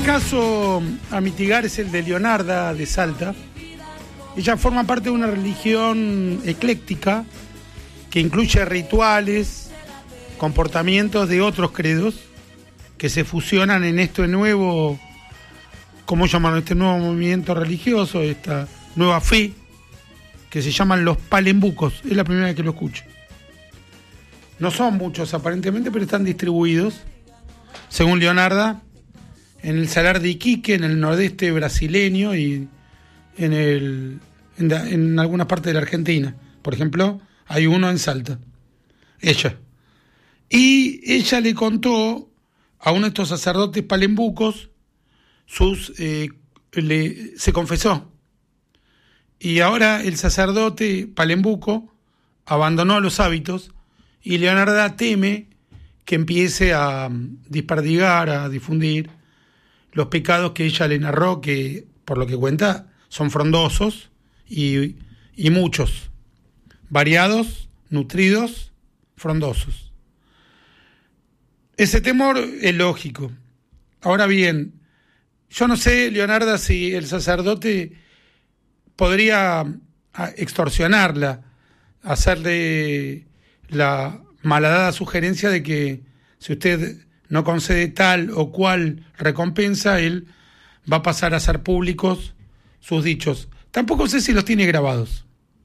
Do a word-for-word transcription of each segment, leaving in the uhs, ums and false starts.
primer caso a mitigar es el de Leonarda de Salta. Ella forma parte de una religión ecléctica que incluye rituales, comportamientos de otros credos que se fusionan en este nuevo, ¿cómo llaman? Este nuevo movimiento religioso, esta nueva fe, que se llaman los palembucos. Es la primera vez que lo escucho. No son muchos aparentemente, pero están distribuidos, según Leonarda, en el Salar de Iquique, en el nordeste brasileño y en, el, en, la, en algunas partes de la Argentina. Por ejemplo, hay uno en Salta. Ella. Y ella le contó a uno de estos sacerdotes palembucos, sus, eh, le, se confesó. Y ahora el sacerdote palembuco abandonó los hábitos y Leonarda teme que empiece a desperdigar, a difundir los pecados que ella le narró, que por lo que cuenta son frondosos y, y muchos, variados, nutridos, frondosos. Ese temor es lógico. Ahora bien, yo no sé, Leonarda, si el sacerdote podría extorsionarla, hacerle la malhadada sugerencia de que si usted no concede tal o cual recompensa, él va a pasar a hacer públicos sus dichos. Tampoco sé si los tiene grabados.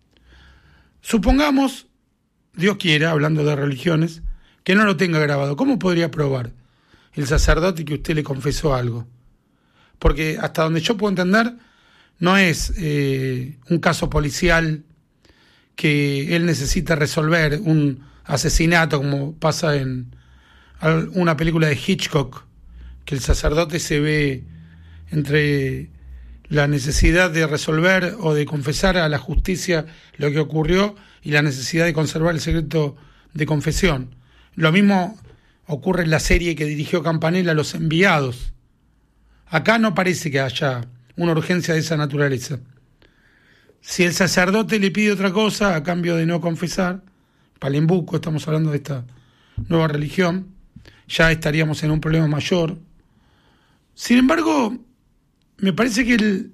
Supongamos, Dios quiera, hablando de religiones, que no lo tenga grabado. ¿Cómo podría probar el sacerdote que usted le confesó algo? Porque hasta donde yo puedo entender, no es eh, un caso policial que él necesita resolver, un asesinato como pasa en una película de Hitchcock, que el sacerdote se ve entre la necesidad de resolver o de confesar a la justicia lo que ocurrió y la necesidad de conservar el secreto de confesión. Lo mismo ocurre en la serie que dirigió Campanella, Los Enviados. Acá no parece que haya una urgencia de esa naturaleza. Si el sacerdote le pide otra cosa a cambio de no confesar, palembuco, estamos hablando de esta nueva religión, ya estaríamos en un problema mayor. Sin embargo, me parece que el,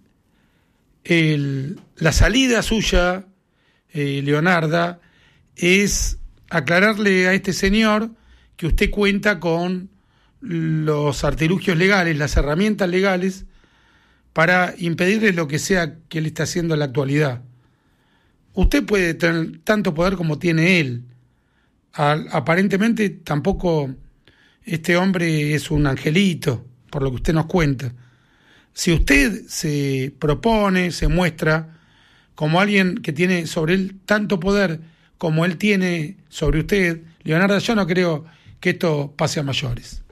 el, la salida suya, eh, Leonarda, es aclararle a este señor que usted cuenta con los artilugios legales, las herramientas legales, para impedirle lo que sea que él está haciendo en la actualidad. Usted puede tener tanto poder como tiene él. Al, aparentemente tampoco este hombre es un angelito, por lo que usted nos cuenta. Si usted se propone, se muestra como alguien que tiene sobre él tanto poder como él tiene sobre usted, Leonarda, yo no creo que esto pase a mayores.